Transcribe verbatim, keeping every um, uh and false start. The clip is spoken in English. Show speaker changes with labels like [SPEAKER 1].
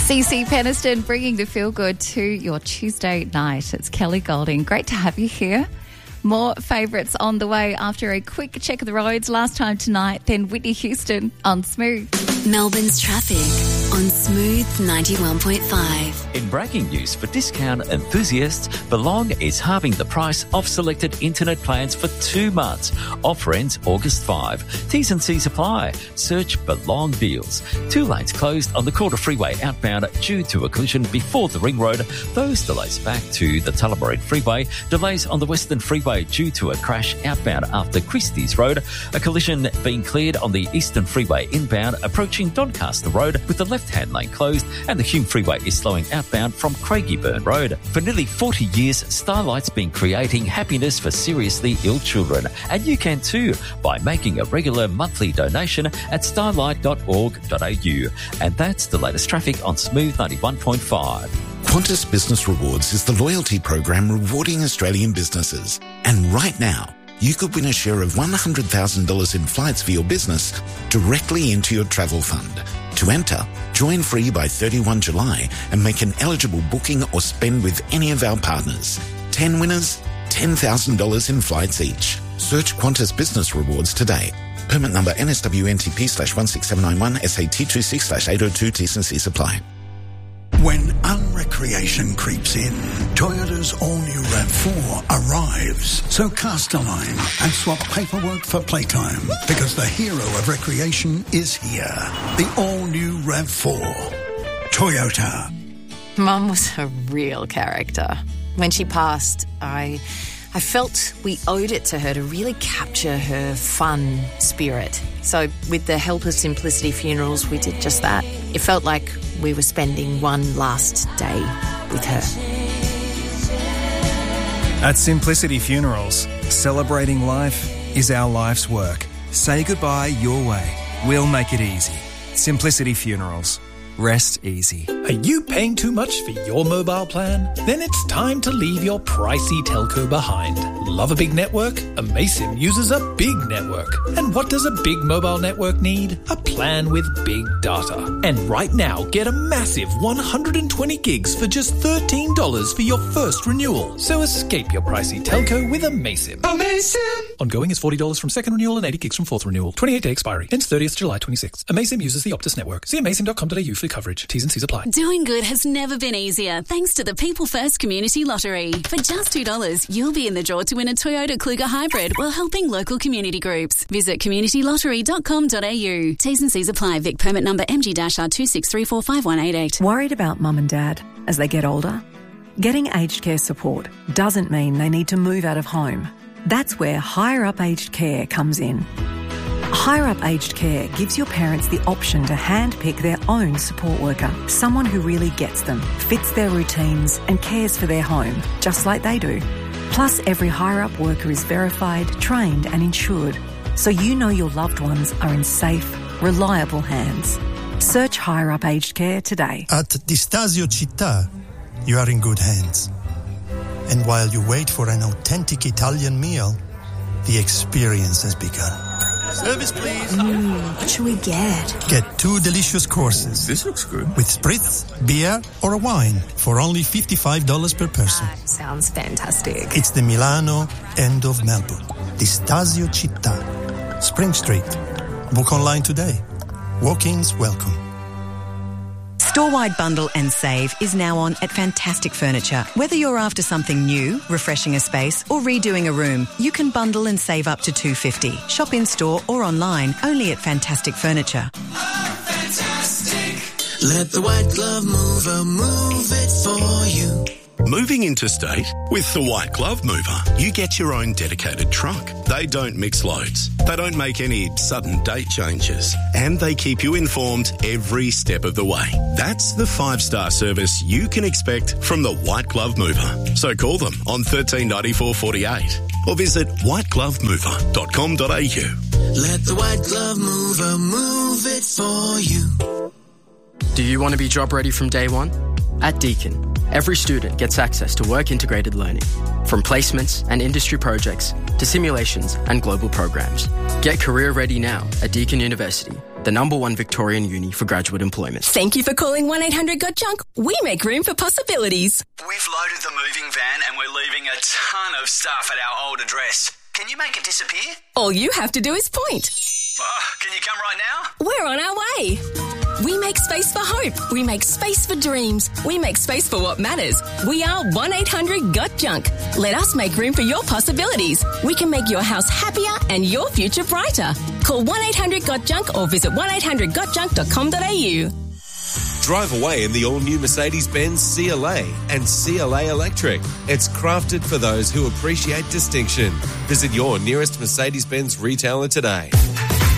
[SPEAKER 1] Cece Peniston bringing the feel-good to your Tuesday night. It's Kelly Golding. Great to have you here. More favourites on the way after a quick check of the roads. Last time tonight, then Whitney Houston on Smooth.
[SPEAKER 2] Melbourne's traffic on Smooth ninety-one point five.
[SPEAKER 3] In breaking news for discount enthusiasts, Belong is halving the price of selected internet plans for two months. Offer ends August fifth. T's and C's apply. Search Belong Deals. Two lanes closed on the Calder Freeway outbound due to a collision before the Ring Road. Those delays back to the Tullamarine Freeway. Delays on the Western Freeway due to a crash outbound after Christie's Road. A collision being cleared on the Eastern Freeway inbound approaching Doncaster Road with the left-hand lane closed, and the Hume Freeway is slowing outbound from Craigieburn Road. For nearly forty years, Starlight's been creating happiness for seriously ill children, and you can too by making a regular monthly donation at starlight dot org dot a u. And that's the latest traffic on Smooth ninety-one point five.
[SPEAKER 4] Qantas Business Rewards is the loyalty program rewarding Australian businesses. And right now, you could win a share of one hundred thousand dollars in flights for your business directly into your travel fund. To enter, join free by thirty-first of July and make an eligible booking or spend with any of our partners. ten winners, ten thousand dollars in flights each. Search Qantas Business Rewards today. Permit number N S W N T P slash one six seven nine one S A T two six slash eight oh two T's and C's apply.
[SPEAKER 5] When unrecreation creeps in, Toyota's all-new RAV four arrives. So cast a line and swap paperwork for playtime, because the hero of recreation is here. The all-new RAV four. Toyota.
[SPEAKER 6] Mum was a real character. When she passed, I... I felt we owed it to her to really capture her fun spirit. So with the help of Simplicity Funerals, we did just that. It felt like we were spending one last day with her.
[SPEAKER 7] At Simplicity Funerals, celebrating life is our life's work. Say goodbye your way. We'll make it easy. Simplicity Funerals. Rest easy.
[SPEAKER 8] Are you paying too much for your mobile plan? Then it's time to leave your pricey telco behind. Love a big network? Amaysim uses a big network. And what does a big mobile network need? A plan with big data. And right now, get a massive one hundred twenty gigs for just thirteen dollars for your first renewal. So escape your pricey telco with Amaysim. Amaysim! Ongoing is forty dollars from second renewal and eighty gigs from fourth renewal. twenty-eight day expiry. Ends thirtieth of July twenty-sixth. Amaysim uses the Optus network. See amaysim dot com dot a u for coverage. T's and C's apply.
[SPEAKER 2] Doing good has never been easier thanks to the People First Community Lottery. For just two dollars, you'll be in the draw to win a Toyota Kluger Hybrid while helping local community groups. Visit community lottery dot com dot a u. T's and C's apply. Vic permit number M G R two six three four five one eight eight.
[SPEAKER 9] Worried about mum and dad as they get older? Getting aged care support doesn't mean they need to move out of home. That's where Higher Up Aged Care comes in. Higher Up Aged Care gives your parents the option to handpick their own support worker, someone who really gets them, fits their routines and cares for their home, just like they do. Plus, every Higher Up worker is verified, trained and insured, so you know your loved ones are in safe, reliable hands. Search Higher Up Aged Care today.
[SPEAKER 10] At Distasio Città, you are in good hands. And while you wait for an authentic Italian meal, the experience has begun.
[SPEAKER 11] Service, please.
[SPEAKER 12] Mm, what should we get?
[SPEAKER 10] Get two delicious courses.
[SPEAKER 11] This looks good.
[SPEAKER 10] With spritz, beer, or a wine for only fifty-five dollars per person.
[SPEAKER 12] That sounds fantastic.
[SPEAKER 10] It's the Milano end of Melbourne. Distasio Città. Spring Street. Book online today. Walk-ins welcome.
[SPEAKER 13] Store-wide bundle and save is now on at Fantastic Furniture. Whether you're after something new, refreshing a space or redoing a room, you can bundle and save up to two dollars fifty. Shop in-store or online, only at Fantastic Furniture.
[SPEAKER 14] Oh, fantastic. Let the White Glove Mover move it for you.
[SPEAKER 15] Moving interstate? With the White Glove Mover, you get your own dedicated truck. They don't mix loads. They don't make any sudden date changes. And they keep you informed every step of the way. That's the five-star service you can expect from the White Glove Mover. So call them on thirteen ninety-four forty-eight or visit white glove mover dot com dot a u.
[SPEAKER 14] Let the White Glove Mover move it for you.
[SPEAKER 16] Do you want to be job ready from day one? At Deakin,
[SPEAKER 11] every student gets access to work-integrated learning, from placements and industry projects to simulations and global programs. Get career ready now at Deakin University, the number one Victorian uni for graduate employment.
[SPEAKER 16] Thank you for calling one eight hundred got junk. We make room for possibilities.
[SPEAKER 17] We've loaded the moving van and we're leaving a ton of stuff at our old address. Can you make it disappear?
[SPEAKER 16] All you have to do is point.
[SPEAKER 17] Oh, can you come right now?
[SPEAKER 16] We're on our way. We make space for hope. We make space for dreams. We make space for what matters. We are one eight hundred got junk. Let us make room for your possibilities. We can make your house happier and your future brighter. Call one eight hundred got junk or visit one eight hundred got junk dot com dot a u.
[SPEAKER 18] Drive away in the all-new Mercedes-Benz C L A and C L A Electric. It's crafted for those who appreciate distinction. Visit your nearest Mercedes-Benz retailer today.